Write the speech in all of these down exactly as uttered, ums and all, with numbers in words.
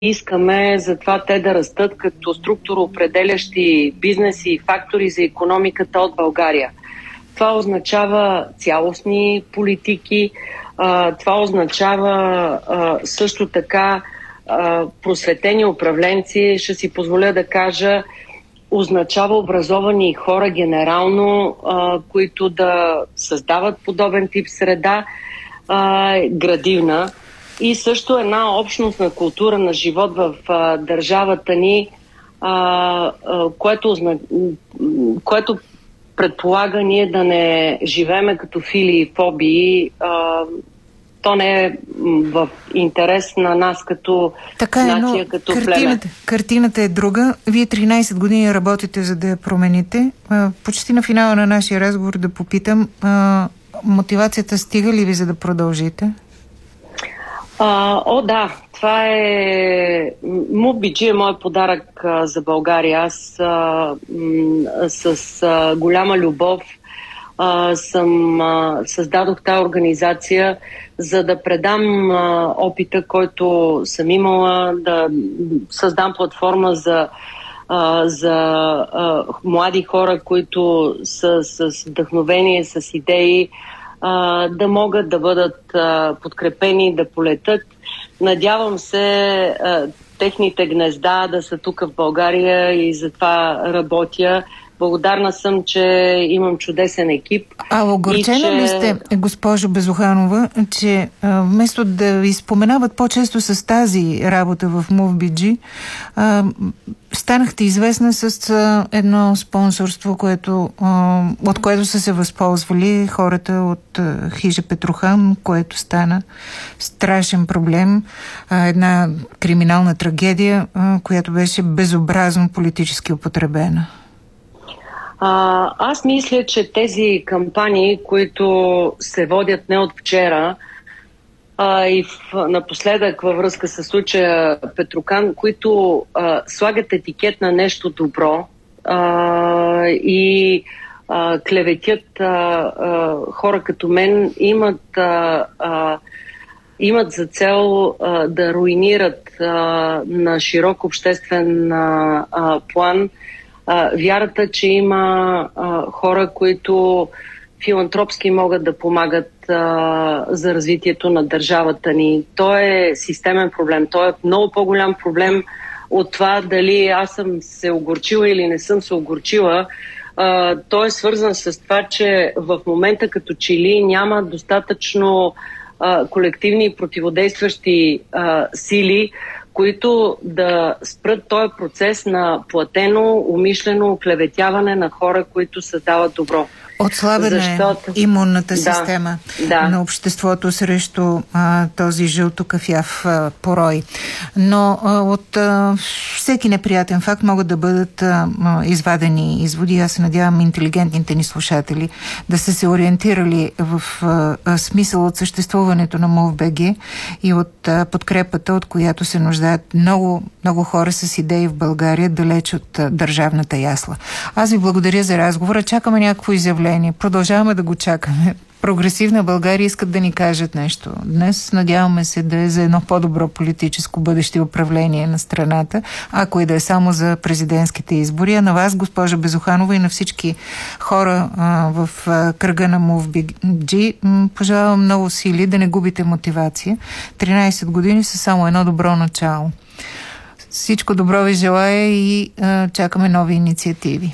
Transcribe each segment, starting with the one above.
искаме за това те да растат като структуроопределящи бизнеси и фактори за икономиката от България. Това означава цялостни политики, а, това означава а, също така а, просветени управленци, ще си позволя да кажа, означава образовани хора генерално, а, които да създават подобен тип среда, а, градивна, и също една общностна култура на живот в а, държавата ни, а, а, което, което предполага ние да не живееме като фили и фобии. А, то не е в интерес на нас като така е, нация, като картината, племе. Картината е друга. Вие тринайсет години работите, за да я промените. А, почти на финала на нашия разговор да попитам, а, мотивацията стига ли ви, за да продължите? А, о, да. Това е... Мувбиджи е мой подарък а, за България. Аз а, м, с а, голяма любов а, съм а, създадох тази организация, за да предам а, опита, който съм имала, да създам платформа за, а, за а, млади хора, които са с вдъхновение, с идеи, а, да могат да бъдат а, подкрепени, да полетат. Надявам се а, техните гнезда да са тук в България и затова работя. Благодарна съм, че имам чудесен екип. А огорчена че... ли сте, госпожо Безуханова, че а, вместо да ви споменават по-често с тази работа в Мувбиджи, а, станахте известна с а, едно спонсорство, което, а, от което са се възползвали хората от а, Хижа Петрохан, което стана страшен проблем, а, една криминална трагедия, а, която беше безобразно политически употребена. А, аз мисля, че тези кампании, които се водят не от вчера, а, и в, напоследък във връзка с случая Петрокан, които а, слагат етикет на нещо добро а, и а, клеветят а, а, хора като мен, имат, а, а, имат за цел а, да руинират а, на широк обществен а, а, план вярата, че има а, хора, които филантропски могат да помагат а, за развитието на държавата ни. То е системен проблем. То е много по-голям проблем от това дали аз съм се огорчила или не съм се огорчила. А, той е свързан с това, че в момента като че ли няма достатъчно а, колективни и противодействащи а, сили, които да спрат този процес на платено, умишлено оклеветяване на хора, които създават добро. Отслабена Защото... е имунната да, система да. на обществото срещу а, този жълтокафяв а, порой. Но а, от а, всеки неприятен факт могат да бъдат а, извадени изводи. Аз се надявам интелигентните ни слушатели да са се ориентирали в а, а, смисъл от съществуването на МОВ.БГ и от а, подкрепата, от която се нуждаят много, много хора с идеи в България, далеч от а, държавната ясла. Аз ви благодаря за разговора. Чакаме някакво изявление. Продължаваме да го чакаме. Прогресивна България искат да ни кажат нещо. Днес надяваме се да е за едно по-добро политическо бъдеще управление на страната, ако и да е само за президентските избори. А на вас, госпожа Безуханова, и на всички хора а, в а, кръга на Мувбиджи, пожелавам много сили, да не губите мотивация. тринайсет години са само едно добро начало. Всичко добро ви желая и а, чакаме нови инициативи.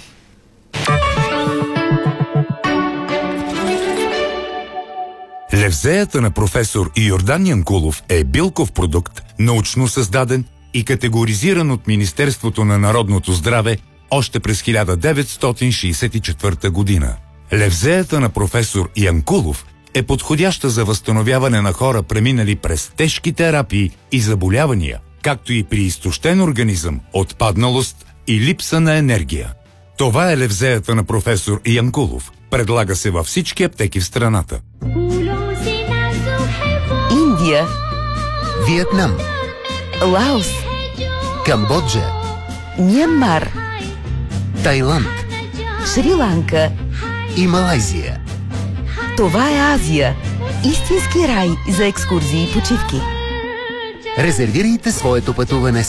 Левзеята на професор Йордан Янкулов е билков продукт, научно създаден и категоризиран от Министерството на народното здраве още през хиляда деветстотин шейсет и четвърта година. Левзеята на професор Янкулов е подходяща за възстановяване на хора, преминали през тежки терапии и заболявания, както и при изтощен организъм, отпадналост и липса на енергия. Това е левзеята на професор Янкулов. Предлага се във всички аптеки в страната. Индия, Виетнам, Лаос, Камбоджа, Мянмар, Тайланд, Шри-Ланка и Малайзия. Това е Азия. Истински рай за екскурзии и почивки. Резервирайте своето пътуване